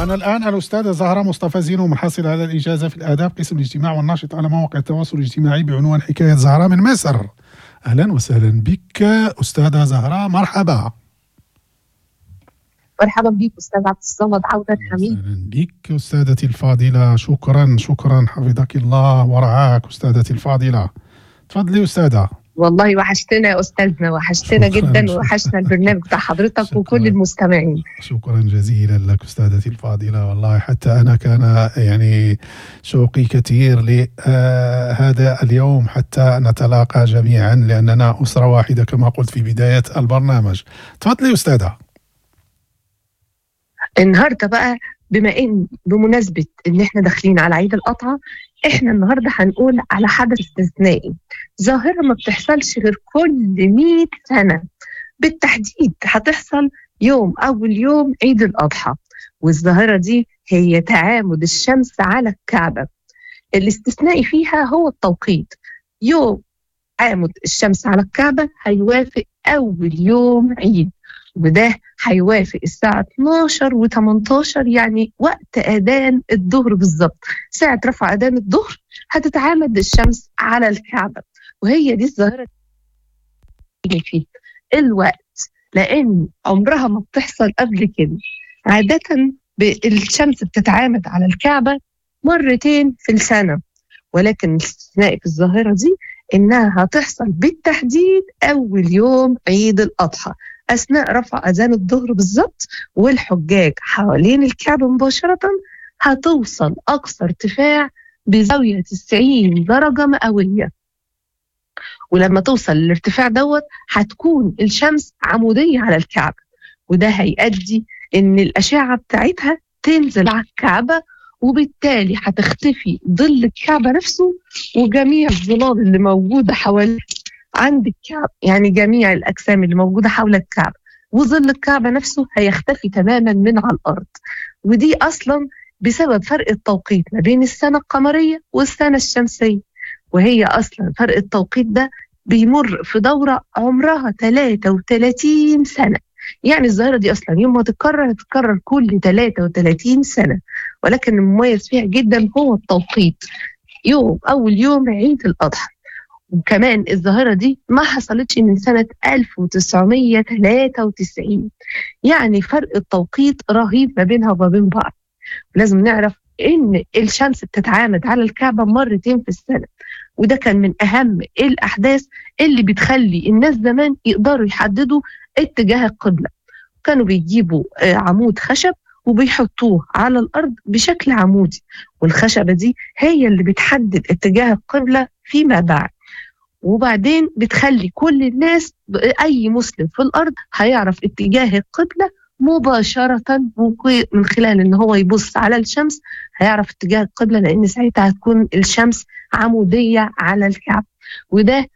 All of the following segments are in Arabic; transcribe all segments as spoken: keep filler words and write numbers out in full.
معنا الآن الأستاذة زهرة مصطفى زينو، محصلة على الإجازة في الآداب قسم الاجتماع والناشط على مواقع التواصل الاجتماعي بعنوان حكاية زهرة من مصر. أهلا وسهلا بك أستاذة زهرة، مرحبا. مرحبا بك أستاذ عبد الصمد عودة حميد. أهلا بك أستاذتي الفاضلة، شكرا شكرا حفظك الله ورعاك أستاذتي الفاضلة. تفضلي أستاذة. والله وحشتنا يا أستاذنا، وحشتنا جدا، وحشنا البرنامج بتاع حضرتك وكل المستمعين. شكرا جزيلا لك أستاذتي الفاضلة، والله حتى أنا كان يعني شوقي كثير لهذا اليوم حتى نتلاقى جميعا، لأننا أسرة واحدة كما قلت في بداية البرنامج. تفضلي أستاذة. النهارده بقى بما ان بمناسبه ان احنا داخلين على عيد الأضحى، احنا النهارده هنقول على حدث استثنائي، ظاهره ما بتحصلش غير كل مئة سنه بالتحديد، هتحصل يوم اول يوم عيد الأضحى. والظاهره دي هي تعامد الشمس على الكعبه. الاستثنائي فيها هو التوقيت. يوم تعامد الشمس على الكعبه هيوافق اول يوم عيد، وده هيوافق الساعة اثناشر وثمانية عشر، يعني وقت أذان الظهر بالظبط. ساعة رفع أذان الظهر هتتعامد الشمس على الكعبة، وهي دي الظاهرة اللي فيه الوقت، لأن عمرها ما بتحصل قبل كده. عادة الشمس بتتعامد على الكعبة مرتين في السنة، ولكن الاستثناء في الظاهرة دي إنها هتحصل بالتحديد أول يوم عيد الأضحى أثناء رفع أذان الظهر بالظبط، والحجاج حوالين الكعبة مباشرة هتوصل أقصى ارتفاع بزاوية تسعين درجة مئوية. ولما توصل للارتفاع دوت هتكون الشمس عمودية على الكعبة، وده هيؤدي إن الأشعة بتاعتها تنزل على الكعبة، وبالتالي هتختفي ظل الكعبة نفسه وجميع الظلال اللي موجودة حوالي عند الكعبة، يعني جميع الأجسام اللي موجودة حول الكعبة، وظل الكعبة نفسه هيختفي تماما من على الأرض. ودي أصلا بسبب فرق التوقيت ما بين السنة القمرية والسنة الشمسية، وهي أصلا فرق التوقيت ده بيمر في دورة عمرها ثلاثة وثلاثين سنة. يعني الظاهرة دي أصلا يوم ما تتكرر تتكرر كل ثلاثة وثلاثين سنة، ولكن المميز فيها جدا هو التوقيت، يوم أول يوم عيد الأضحى. وكمان الظاهرة دي ما حصلتش من سنة ألف وتسعمية وثلاثة وتسعين، يعني فرق التوقيت رهيب ما بينها وما بين بعض. لازم نعرف إن الشمس بتتعامد على الكعبة مرتين في السنة، وده كان من أهم الأحداث اللي بتخلي الناس زمان يقدروا يحددوا اتجاه القبلة. كانوا بيجيبوا عمود خشب وبيحطوه على الأرض بشكل عمودي، والخشبة دي هي اللي بتحدد اتجاه القبلة فيما بعد، وبعدين بتخلي كل الناس أي مسلم في الأرض هيعرف اتجاه القبلة مباشرة من خلال إن هو يبص على الشمس، هيعرف اتجاه القبلة، لأن ساعتها هتكون الشمس عمودية على الكعبة. وده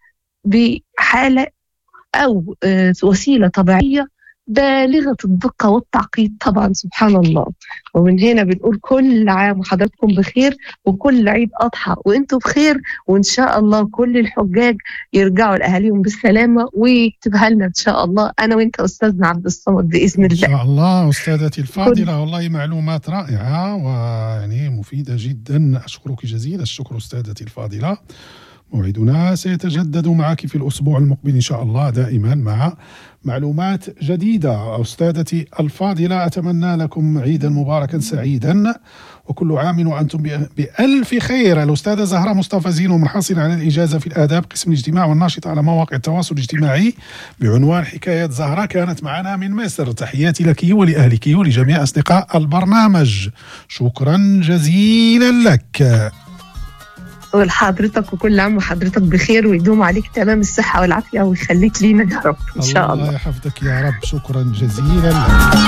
بحالة أو وسيلة طبيعية بالغة الدقة والتعقيد طبعا، سبحان الله. ومن هنا بنقول كل عام وحضراتكم بخير، وكل عيد أضحى وإنتم بخير، وإن شاء الله كل الحجاج يرجعوا لأهاليهم بالسلامة، ويكتبها لنا إن شاء الله أنا وإنت أستاذنا عبد الصمد بإذن الله. إن شاء الله أستاذتي الفاضلة، والله معلومات رائعة ويعني مفيدة جدا، أشكرك جزيل الشكر أستاذتي الفاضلة. موعدنا سيتجدد معك في الأسبوع المقبل إن شاء الله، دائما مع معلومات جديدة. أستاذتي الفاضلة، أتمنى لكم عيدا مباركا سعيدا، وكل عام وأنتم بألف خير. الأستاذة زهرة مصطفى زينو، محصلة على الإجازة في الآداب قسم الاجتماع والناشط على مواقع التواصل الاجتماعي بعنوان حكاية زهرة، كانت معنا من مصر. تحياتي لك ولأهلك ولجميع أصدقاء البرنامج، شكرا جزيلا لك. ولحضرتك وكل عام وحضرتك بخير، ويدوم عليك تمام الصحة والعافية، ويخليك لينا يا رب إن شاء الله. الله يحفظك يا رب، شكرا جزيلا لك.